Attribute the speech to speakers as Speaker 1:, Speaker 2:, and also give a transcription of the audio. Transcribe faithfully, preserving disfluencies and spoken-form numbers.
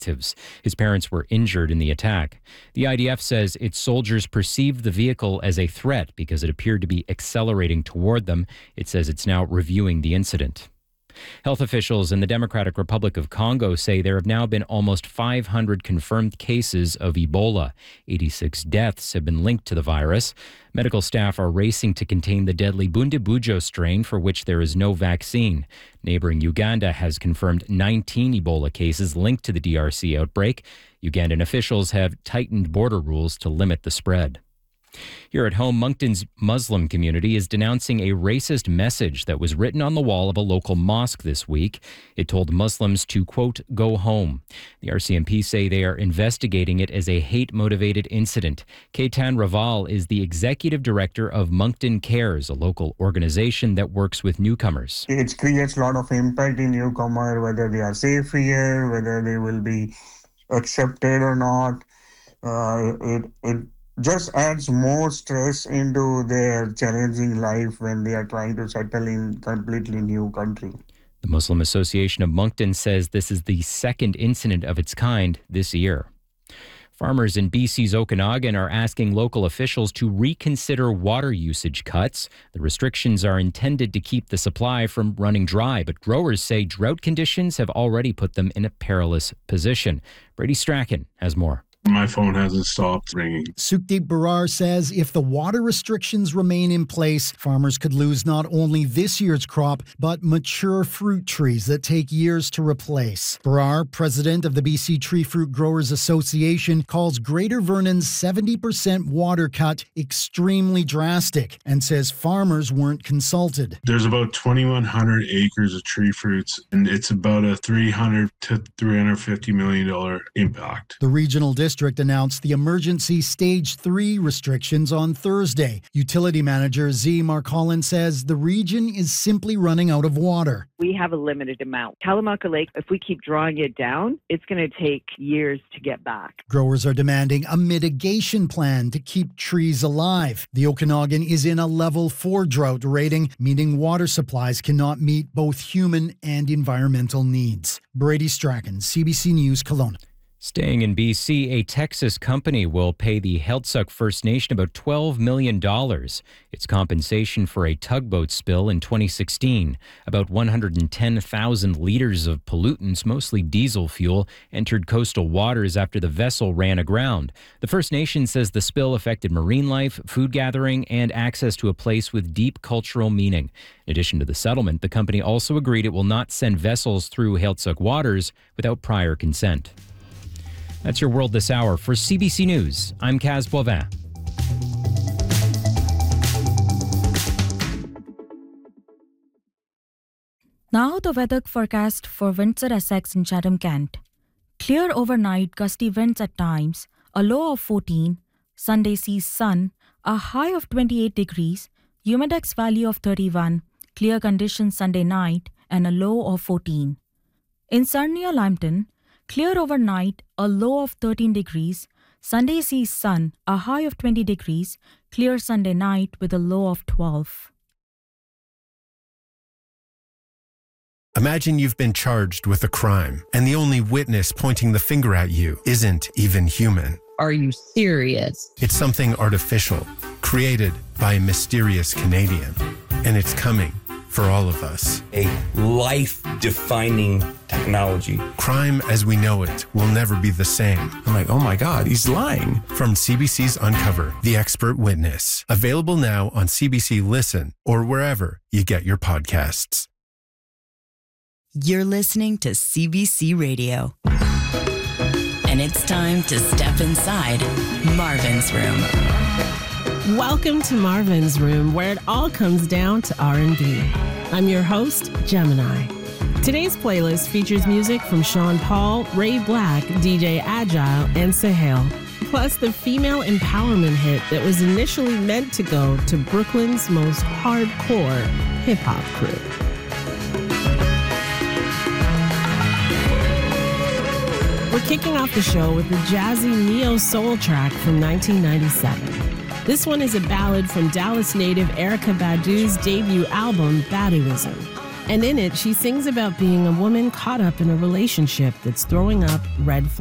Speaker 1: relatives. His parents were injured in the attack. The I D F says its soldiers perceived the vehicle as a threat because it appeared to be accelerating toward them. It says it's now reviewing the incident. Health officials in the Democratic Republic of Congo say there have now been almost five hundred confirmed cases of Ebola. eighty-six deaths have been linked to the virus. Medical staff are racing to contain the deadly Bundibugyo strain for which there is no vaccine. Neighboring Uganda has confirmed nineteen Ebola cases linked to the D R C outbreak. Ugandan officials have tightened border rules to limit the spread. Here at home, Moncton's Muslim community is denouncing a racist message that was written on the wall of a local mosque this week. It told Muslims to, quote, go home. The R C M P say they are investigating it as a hate-motivated incident. Ketan Raval is the executive director of Moncton Cares, a local organization that works with newcomers.
Speaker 2: It creates a lot of impact in newcomer, whether they are safe here, whether they will be accepted or not. Uh, it, it just adds more stress into their challenging life when they are trying to settle in completely new country.
Speaker 1: The Muslim Association of Moncton says this is the second incident of its kind this year. Farmers in B C's Okanagan are asking local officials to reconsider water usage cuts. The restrictions are intended to keep the supply from running dry, but growers say drought conditions have already put them in a perilous position. Brady Strachan has more.
Speaker 3: My phone hasn't stopped ringing.
Speaker 4: Sukhdeep Barar says if the water restrictions remain in place, farmers could lose not only this year's crop, but mature fruit trees that take years to replace. Barar, president of the B C Tree Fruit Growers Association, calls Greater Vernon's seventy percent water cut extremely drastic and says farmers weren't consulted.
Speaker 3: There's about twenty-one hundred acres of tree fruits, and it's about a three hundred to three hundred fifty million dollars impact.
Speaker 4: The regional district District announced the emergency Stage three restrictions on Thursday. Utility manager Z. Marcolin says the region is simply running out of water.
Speaker 5: We have a limited amount. Kalamalka Lake, if we keep drawing it down, it's going to take years to get back.
Speaker 4: Growers are demanding a mitigation plan to keep trees alive. The Okanagan is in a level four drought rating, meaning water supplies cannot meet both human and environmental needs. Brady Strachan, C B C News, Kelowna.
Speaker 1: Staying in B C, a Texas company will pay the Heiltsuk First Nation about twelve million dollars. It's compensation for a tugboat spill in twenty sixteen. About one hundred ten thousand liters of pollutants, mostly diesel fuel, entered coastal waters after the vessel ran aground. The First Nation says the spill affected marine life, food gathering, and access to a place with deep cultural meaning. In addition to the settlement, the company also agreed it will not send vessels through Heiltsuk waters without prior consent. That's your World This Hour. For C B C News, I'm Kaz Boivin.
Speaker 6: Now the weather forecast for Windsor, Essex and Chatham-Kent. Clear overnight, gusty winds at times, a low of fourteen. Sunday sees sun, a high of twenty-eight degrees, humidex value of thirty-one, clear conditions Sunday night and a low of fourteen. In Sarnia, Lambton, clear overnight, a low of thirteen degrees. Sunday sees sun, a high of twenty degrees. Clear Sunday night with a low of twelve.
Speaker 7: Imagine you've been charged with a crime, and the only witness pointing the finger at you isn't even human.
Speaker 8: Are you serious?
Speaker 7: It's something artificial, created by a mysterious Canadian. And it's coming for all of us.
Speaker 9: A life-defining technology.
Speaker 7: Crime as we know it will never be the same.
Speaker 10: I'm like, oh my God, he's lying.
Speaker 7: From C B C's Uncover, The Expert Witness. Available now on C B C Listen or wherever you get your podcasts.
Speaker 11: You're listening to C B C Radio. And it's time to step inside Marvin's Room.
Speaker 12: Welcome to Marvin's Room, where it all comes down to R and B. I'm your host, Gemini. Today's playlist features music from Sean Paul, Ray Black, D J Agile, and Sahel, plus the female empowerment hit that was initially meant to go to Brooklyn's most hardcore hip-hop crew. We're kicking off the show with the jazzy neo-soul track from nineteen ninety-seven. This one is a ballad from Dallas native Erykah Badu's debut album, Baduizm. And in it, she sings about being a woman caught up in a relationship that's throwing up red flags.